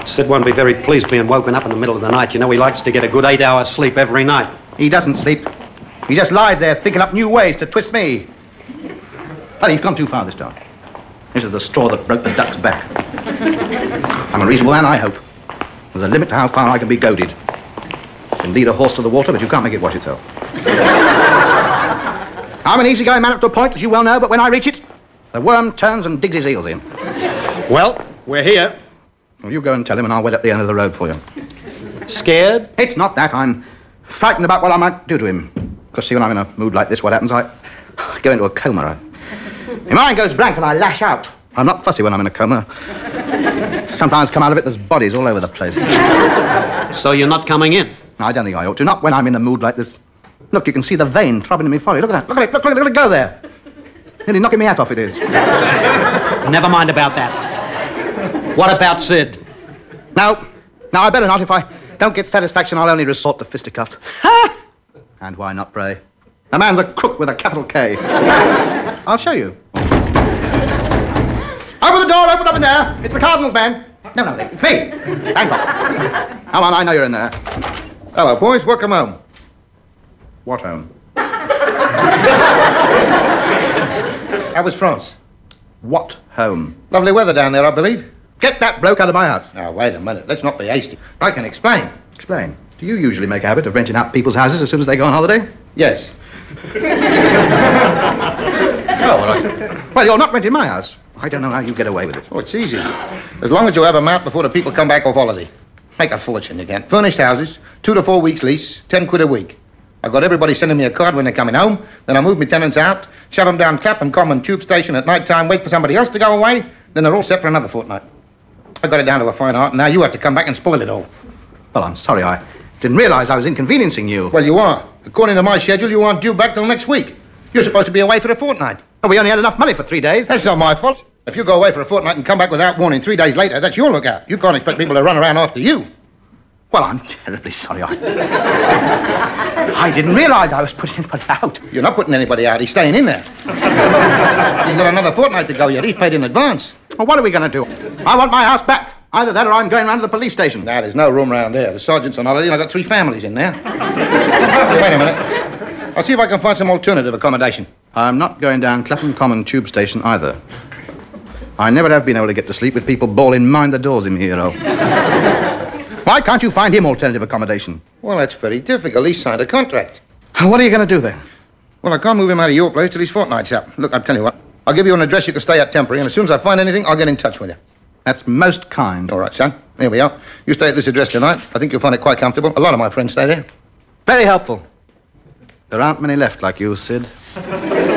Sid won't be very pleased being woken up in the middle of the night. You know, he likes to get a good 8 hours sleep every night. He doesn't sleep. He just lies there thinking up new ways to twist me. But he's gone too far this time. This is the straw that broke the duck's back. I'm a reasonable man, I hope. There's a limit to how far I can be goaded. You can lead a horse to the water, but you can't make it wash itself. I'm an easygoing man up to a point, as you well know, but when I reach it, the worm turns and digs his heels in. Well, we're here. Well, you go and tell him, and I'll wait at the end of the road for you. Scared? It's not that. I'm frightened about what I might do to him. Because, see, when I'm in a mood like this, what happens? I go into a coma. My mind goes blank and I lash out. I'm not fussy when I'm in a coma. Sometimes come out of it, there's bodies all over the place. So you're not coming in? I don't think I ought to. Not when I'm in a mood like this. Look, you can see the vein throbbing in my forehead. Look at that. Look at it. Look at it go there. Nearly knocking me hat off, it is. Never mind about that. What about Sid? No, I better not. If I don't get satisfaction, I'll only resort to fisticuffs. Ha! And why not, pray? A man's a crook with a capital K. I'll show you. Open the door, open up in there. It's the Cardinal's man. No, it's me. Bangkok. Come on, I know you're in there. Hello, boys. Welcome home. What home? How was France? What home? Lovely weather down there, I believe. Get that bloke out of my house. Now, wait a minute. Let's not be hasty. I can explain. Explain. Do you usually make a habit of renting out people's houses as soon as they go on holiday? Yes. Well, you're not renting my house. I don't know how you get away with it. Oh, it's easy. As long as you have them out before the people come back off holiday. Make a fortune, you can. Furnished houses, 2 to 4 weeks lease, 10 quid a week. I've got everybody sending me a card when they're coming home. Then I move my tenants out, shove them down Clapham Common tube station at night time, wait for somebody else to go away. Then they're all set for another fortnight. I got it down to a fine art, and now you have to come back and spoil it all. Well, I'm sorry. I didn't realize I was inconveniencing you. Well, you are. According to my schedule, you aren't due back till next week. You're supposed to be away for a fortnight. Oh, we only had enough money for 3 days. That's not my fault. If you go away for a fortnight and come back without warning 3 days later, that's your lookout. You can't expect people to run around after you. Well, I'm terribly sorry. I didn't realize I was putting anybody out. You're not putting anybody out. He's staying in there. He's got another fortnight to go yet. He's paid in advance. Well, what are we going to do? I want my house back. Either that or I'm going round to the police station. Now, there's no room round there. The sergeant's on holiday and I've got 3 families in there. Hey, wait a minute. I'll see if I can find some alternative accommodation. I'm not going down Clapham Common tube station either. I never have been able to get to sleep with people bawling, "Mind the doors, him hero." Why can't you find him alternative accommodation? Well, that's very difficult. He's signed a contract. What are you going to do then? Well, I can't move him out of your place till his fortnight's up. Look, I'll tell you what. I'll give you an address you can stay at temporary, and as soon as I find anything, I'll get in touch with you. That's most kind. All right, son. Here we are. You stay at this address tonight. I think you'll find it quite comfortable. A lot of my friends stay there. Very helpful. There aren't many left like you, Sid.